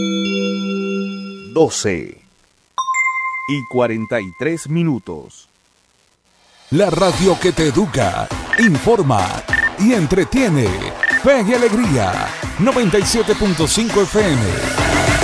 12:43. La radio que te educa, informa y entretiene. Fe y Alegría, 97.5 FM.